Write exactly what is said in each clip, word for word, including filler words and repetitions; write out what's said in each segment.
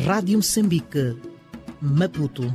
Rádio Moçambique, Maputo.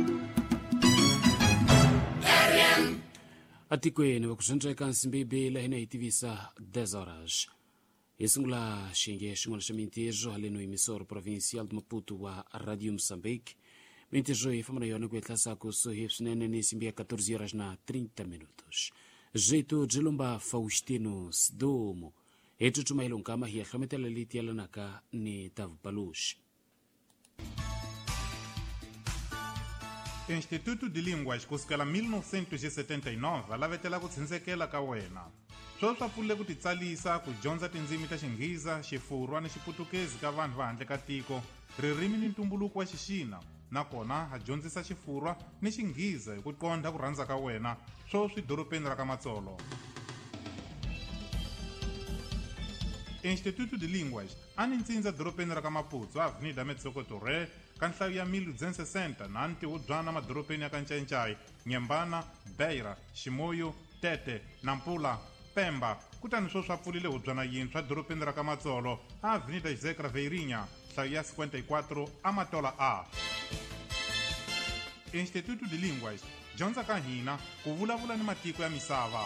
Atikweni vakusandzeka nsimbibi lahina hitivisa dez horas. Isungula xinge xin'wana xa mintirho haleno emisoro provincial de Maputo wa Radio Moçambique. Mintirho hi famba na yona ku etlasa kusuhi swinene ni simbi ya catorze horas na trinta minutos. Jeito Jilumba Faustino Sidomo. Etu tumailo nkama hi ahlometela liti yalanaka ni Tavu Palush. Instituto de Línguas kusukela mil novecentos e setenta e nove alavetela ku tshindzeleka ka wena. Swo swa pfulile ku titsalisa ku dyondza tindzimi ta Xingheza, Xifurwa ni Xiputukezi ka vanhu va handle ka tiko, ririmi ni ntumbuluko wa Xixina. Nakona ha dyondzisa Xifurwa ni Xingheza hi ku qondha ku rhandza ka wena swo swi doropeni ra ka Matsolo. Instituto de Línguas ani ntsindza doropeni ra ka Maputo, Avenida Metsokoto Re, ka nhlayo ya mil duzentos e sessenta na ntiwodzana madoropeni ya ka Ncencai, Nyembana, Beira, Ximoyo, Tete, Nampula, Pemba. Kutani swo swa pfulile hudzwana yintshwa doropeni ra ka Matsolo, Avenida José Craveirinha, nhlayo ya cinquenta e quatro, Amatola A. Instituto de Línguas, dyondza ka hina ku vulavula ni matiko ya misava.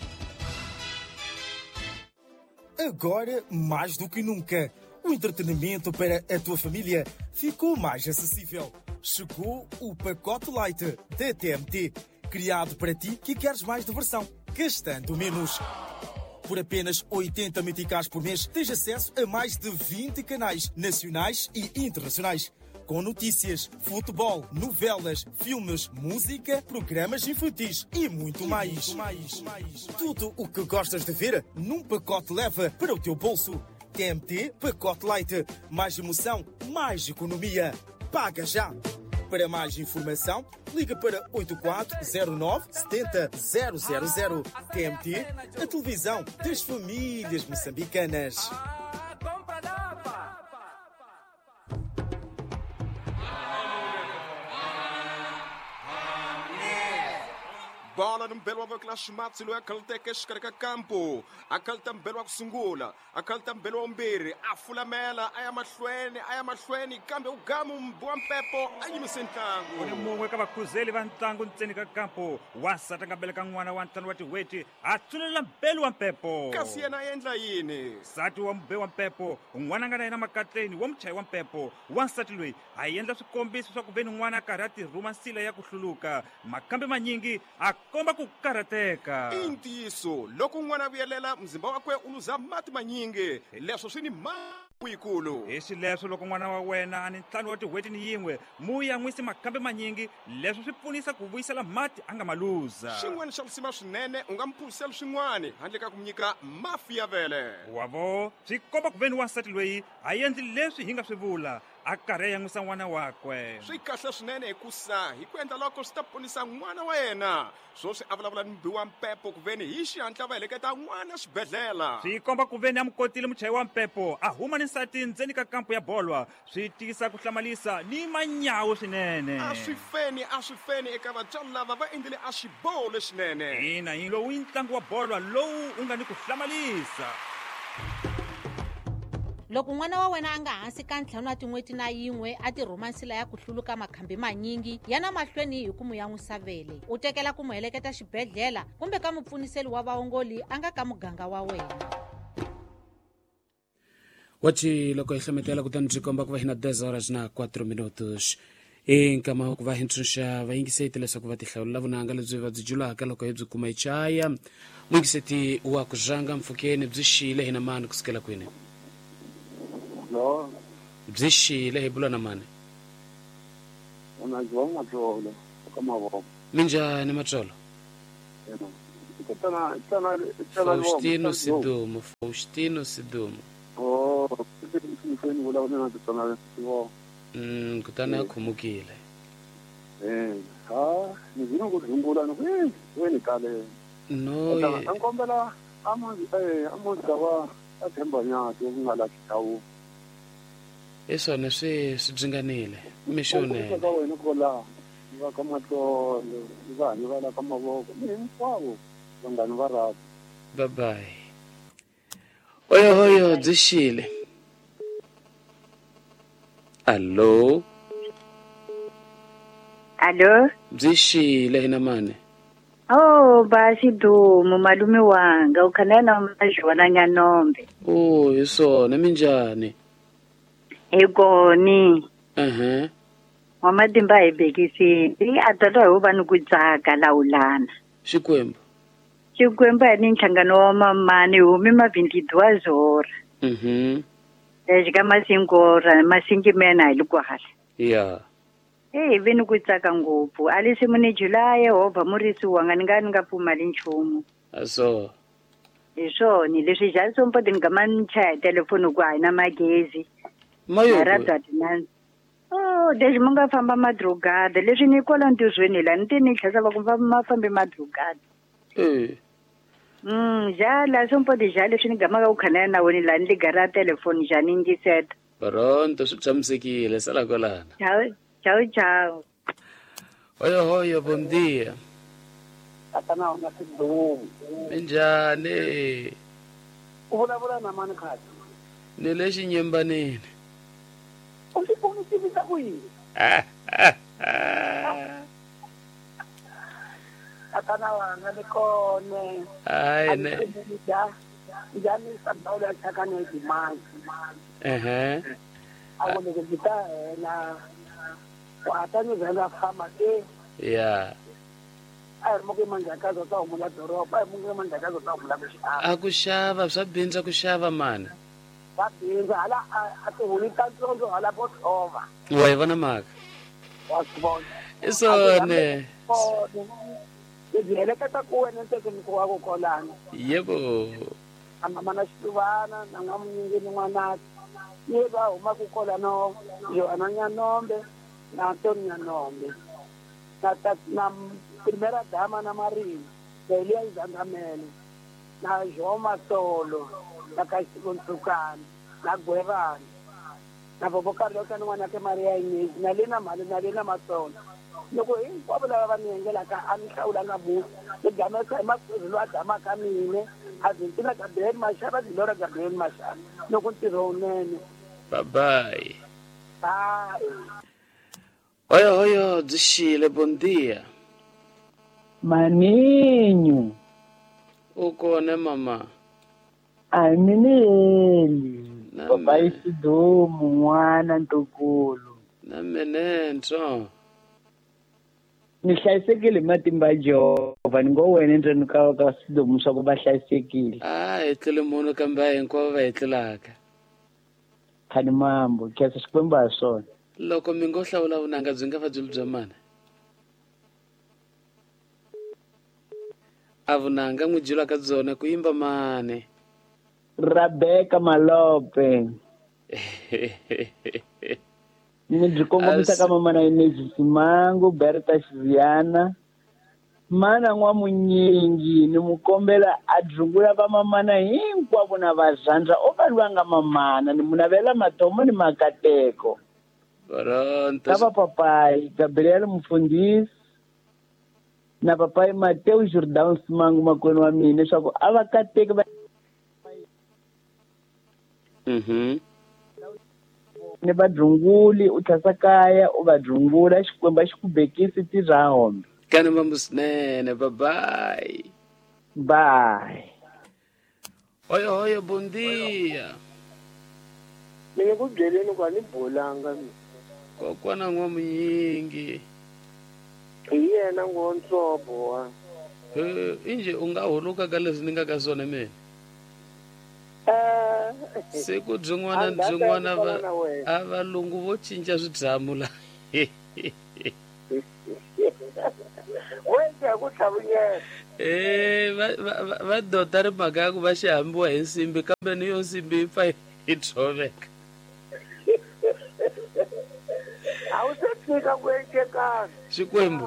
Agora, mais do que nunca, o entretenimento para a tua família ficou mais acessível. Chegou o pacote Light da T M T, criado para ti que queres mais diversão, gastando menos. Por apenas oitenta meticais por mês, tens acesso a mais de vinte canais nacionais e internacionais, com notícias, futebol, novelas, filmes, música, programas infantis e muito mais. Muito mais, mais. Tudo o que gostas de ver num pacote leva para o teu bolso. T M T Pacote Light. Mais emoção, mais economia. Paga já! Para mais informação, liga para oito quatro zero nove sete zero zero zero. T M T, a televisão das famílias moçambicanas. Bola no mbelo wa kla shimatsi lo yakalteke xikarhi kampo akalta mbelo wa kusungula akalta mbelo wa mbirhi afulamela aya mahlweni aya mahlweni kambe ugamu mbwa mpepo ayimise ntlangu uni mungwe ka vakhuzeli va ntlangu ntseni ka kampo wasata nga beleka n'wana wa ntlangu wa tiweti a tsulela mbelo wa mpepo kasi yena a endla yini nsati wa mbe wa mpepo n'wana nga na yena makatleni wa muchayi wa mpepo wansati loyi a endla swikombiso swa ku veni n'wana a karhi a tirhuma nsila ya ku hluluka makambe manyingi a komba ku karhateka i ntiyiso loko n'wana a vuyelela mzimba wakwe u luza mati manyingi leswo swi ni maku yikulu hi xileswo loko n'wana wa wena a ni ntlhanu wa tihweti ni yin'we mu ya n'wisi makambe manyingi leswo swi pfunisa ku vuyisela mati a nga ma luza xin'wana xa kusima swinene u nga mi phulisela swin'wana handle ka ku mi nyika mafi ya vele wavo swi komba ku veni wansati loyi a endli leswi hi nga swi vula a karhi a yan'wisa n'wana wakwe swi kahle swinene hikusa hi ku endla loko swi ta ponisa n'wana wa yena swo swi avulavula ni mbiwa mpepo ku veni hi xihatla va heleketa n'wana xibedhlela swi komba ku veni a mi kotile muchayi wa mpepo a huma ni nsati ndzeni ka kampo ya bolwa swi tiyisa ku hlamalisa ni manyawu swinene a swi feni a swi feni eka vatswari lava va endlile a xiboho lexinene ina yi lowu i ntlangu wa bolwa lowu u nga ni ku hlamalisa loko n'wana wa wena a nga hansi ka ntlhanu wa tin'hweti na yin'we a tirhuma nsila ya ku hluluka makhambi manyingi yana mahlweni hi ku mu yan'wisa vele u tekela ku mu heleketa xibedhlela kumbe ka mupfuniseli wa vaongoli a nga ka muganga wa wena wachi loko hi hlametela kutani byi komba ku va hina dez horas na quatro minutos e nkama ku va hi ntshuxa vayingiseti leswaku va tihlawulela vunanga lebyi va byi julaka loko hi byi kuma hi chaya muyingiseti wa ku zanga mpfhukeni byi xile hina mani kusukela kwini No. byi xile hi bula na mani Una jonga tolo kama voko. minjhani matsolo Tana tana tana Faustino Sidomo Faustino Sidomo Oh, sifeni wala wala tana wo. mm kutani a khomukile Eh, ha, ni vino ku dzumbula no eh, weni kale. no Tana ankombela amanzi eh amanzi wa athemba nyato ngala kitawu. eswona swi swi byi mishonela Ka wena ko la va ka matlolo va ni va la ka mavoko ni hinkwavo vanghani va rata bye bye oyo hoyo byi xile Allo. Allo. Bzishile hina mane. Oh, basi Dumo malume wanga ukhanena majwana nyanombe. Oh, yisona minjani? Egoni. Uh-huh. Wamadimba ebekisi. Ndi atata uba nukudzaka laulana. Xikwembu. Xikwembu ni nhlangano wa mamani humi ma twenty-two zora. Mhm. Ejika masingora masingi mena ilikuhala. Yeah. Eh veni kutsaka ngopfu. Alisi muni July hova murisi wanga ninga ninga pfumali nchumu. Aso. Iswo ni leswi ja sompo dingamancha telefoni ku na magezi. Mayo. Rata dinan. Oh, deswi munga famba madrogada leswi ni kola ntuzweni la ntini tlhasa va ku famba mafambe madrogada. Eh. Mm, ja la sompo de ja leswi ni gama ka ukhana na woni la ndi gara telefoni ja ni ngiseta. Pronto swi tshamisekile sala kolana. Ciao, ciao, ciao. Hoyo hoyo bom dia. Atana una sidumu. Minjani? Uvulavula na mani khadi. Ni le xinyembanini. U swi pfuni tivisa ku yini? Atana wanga ni kone. Ai ne. Njani sabawula ya chaka na dimani. Eh. Awu ni kita na watani zanga fama ke. Yeah. Ai muke manjakazo ta umula doroba, ai muke manjakazo ta umula kushava. Akushava swa bindza ku xava mani. Babinza ala atuhulita ntsonzo ala bot over. Wa yi vona maka. Wasibona. Isone. Ngiheleketa kuwe nentekeni wako kolana. Yebo. Amamana xituvana na n'wamunyingi ni n'wanati. Ni va huma ku kola no Joana Nyanombe na Antoni Nyanombe. Na na primera dama na Marini. Elia Izangamele. Na Joma Tolo. Na Kaisikontukani. Na Gwevani. Na Bobo Carlota ni n'wana ke Maria Inez. Na Lena Mali na Lena Matolo. Loko hinkwavo lava va ni endlelaka a ni hlawulanga buku ni gamesa hi maphuzilo a dama ka mine argentina gabriel mashava dilora gabriel mashava loko ntirho wunene Bye-bye. hayi Hoyo hoyo dzishile bom dia. Maninho, Ukone mama. ai meneli, Na papai me- Sidomo, n'wana ntukulu. Na menento. Ni hlayisekile matimba ya Jehova, ni ngo wena endzeni ka ka Sidomo swa ku va hlayisekile. Ah, etlele munhu kambe hinkwavo va etlelaka. Khani mambo, khensa Xikwembu ha swona. Loko mi ngo hlawula vunanga byi nga va byi bya mani. A vunanga n'wi byelaka byona ku yimba mani. Rebecca Malope, ni byi kongomisa ka mama na Inez Simangu, Berta Xiviana, mana N'wamunyingi, ni mu kombela a dzungula va mamana hinkwavo na vazandza o va lwanga mamana, ni mu navela matomo ni makateko. Pronto. Ka va papai Gabriel Mufundisi na papai Mateu Jordão Simangu makwenu wa mina leswaku a va kateki va Mhm. ni vadrunguli u tlhasa kaya u va drungula Xikwembu xi ku bekisi tirhahombe. Kani mambo swinene. Bye-bye. Bye. Hoyo hoyo bom dia. ni nge ku byeleni ku a ni bolanga Kokwana N'wamunyingi. hi yena ngontsobo wa Eh, inje unga huluka ka leswi ni nga ka swona mina. Siku byin'wana na byin'wana va a valungu vo cinca swidyamu la. wena ku tlhavunyela Eh, va va- va- va dota ri mhaka ya ku va xihambiwa hi nsimbi kambe ni yo nsimbi yi pfa yi tshoveka. a wu se fika ku encekana Xikwembu.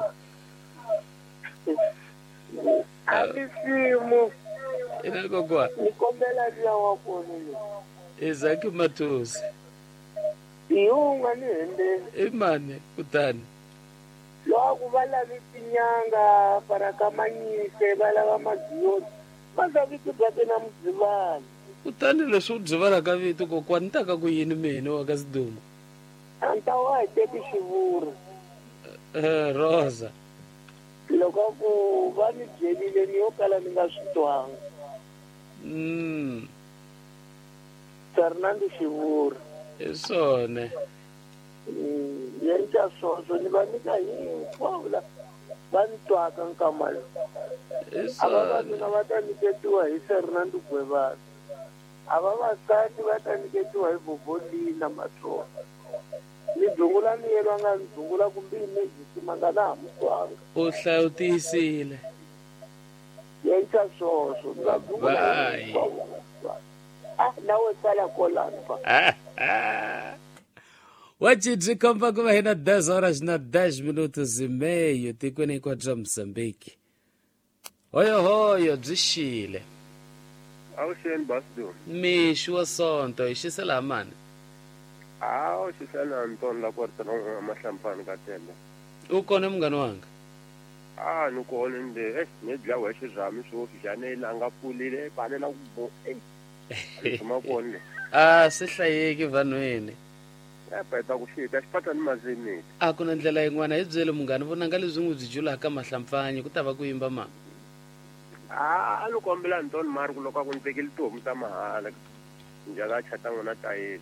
a tinsimu Ina kokwa. ni kombela liya wa kona Izaki Matusi. hi unga ni hembeni Imani kutani. loko va lavi tinyanga parakamanyise va lava maziyoti va zaviti bate na mudzivana Kutani leswi u byi valaka vito kokwana ni taka ku yini mina wa ka Sidomo. a ni ta wa hi teki xivuri Eh, Rosa. loko ku va ni byelile ni yo kala ni nga swi twanga Mm. Fernando Xivuri Hi swona. yenca swoswo ni va nyika hinkwavo la va ni twaka nkama lowu Hi a swona. vavanuna va ta nyiketiwa hi Fernando Gwevana a vavasati va ta nyiketiwa hi Bobolina Matsonga ni dzungula ni yelwa nga ni dzungula kumbe yi mejisi nga laha muswanga U hlaya u tiyisile. yenca swoswo ni va dzungula Bye. hinkwavo ah nawe sala kolani ba Wa byi komba ku va hi na dez horas na dez minutos e meio tikweni hinkwato ra Moçambique. Hoyo hoyo byi xile. Avuxeni Basdo. Mixo wa sonto hi xisela mani. Awu xisela Antoni la kwarta na mahlampani ka tenda. U kona munghana wanga. Ah ni kona nde eh ni dlawa hi xirhami swo fijane la nga pfulile palela ku bo eh. Kuma kona. Ah swi hlayeki vanhwini. Ya peta ku xita xipata ni mazini. A ku na ndlela yin'wana hi byele munghana vonanga leswi n'wi byi julaka mahlampfanyi ku ta va ku yimba mama. Ah ni kombela Antoni mari ku loko a ku ni tekeli tihomu ta mahala. Njala chata n'wana ta yena.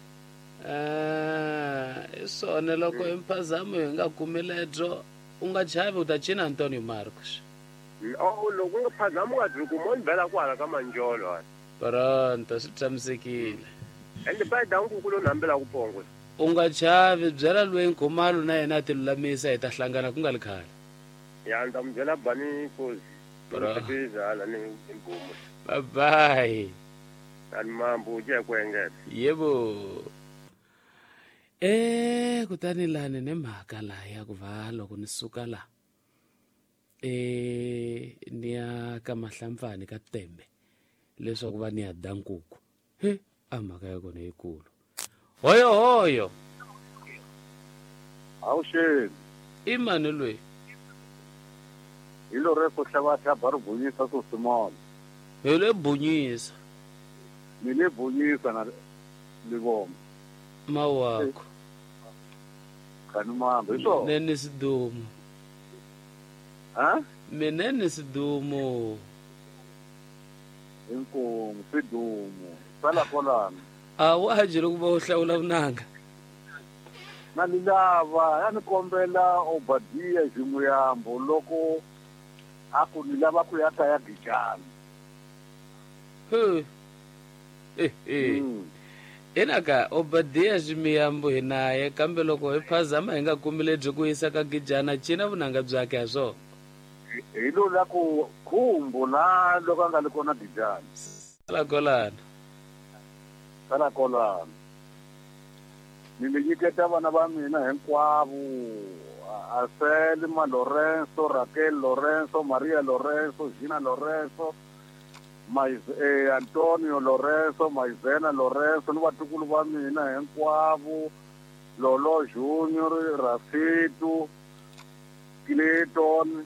Ah hi swona loko imphazamo hi nga kumiledyo u nga chavi u ta cina Antonio Marcos. Oh loko nga phazama nga dzi ku mo ni bela kwala ka manjolo. Pronto swi tshamisekile. Ende pa dangu ku lo nambela ku pongo. U nga chavi byela loyi Nkhumalo na yena a ti lulamisa hi ta hlangana ku nga likhale. Ya ndza mu byela bani kozi. Bra. Bizala ni impumo. Bye bye. Ani mambo je kwengeta. Yebo. Eh kutani lani ne mhaka la ya ku va loko ni suka la. Eh ni ya ka mahlampfani ka Tembe. Leswaku va ni ya dankuku. He a mhaka ya kona yikulu. Hoyo hoyo. Avuxeni. I mani loyi? Hi lo reso hlava ba ri Bunyisa Sosimolo. Hi le Bunyisa. Ni le Bunyisa na Livombo. Mawako. Kani mambo hi swona. Nene Sidumo. Ha? Menene Sidumo. Inkomo Sidumo. Sala kolana. A wa ha jiri ku va u hlawula vunanga. Na ni lava ya ni kombela Obadiya Jimuyambo loko a ku ni lava ku ya ta ya Gijani. He. Eh eh. Enaka Obadiya Jimuyambo hi naye kambe loko hi phazama hi nga kumile byi ku yisa ka Gijana cina vunanga byake ha swona. Hi lo la ku khumbu na loko a nga le kona Gijani. Sala kolana. Sala kolana. Ni mi nyiketa vana va mina hinkwavo Aseli Ma Lorenzo, Raquel Lorenzo, Maria Lorenzo, Gina Lorenzo, Mais, eh, Antonio Lorenzo, Maizena Lorenzo, ni vatukulu va mina hinkwavo Lolo Junior, Rafito, Clayton,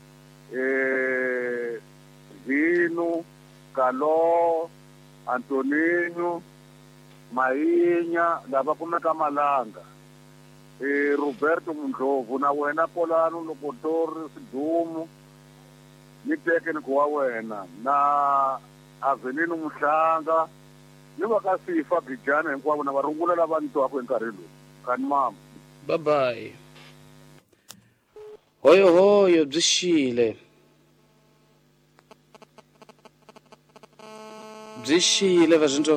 eh, Zino, Kalo, Antonino, Mainya lava kumeka Malanga, eh, Roberto Mundlovu na wena kolano lokotori Sidumo ni teke ni kuwa wena na Avelino Muhlanga ni va ka Sifa Gijana hinkwavo na varungula lava ni twaka hi nkarhi lowu kani mama. Bye bye. Hoyo hoyo byi xile. Byi xile va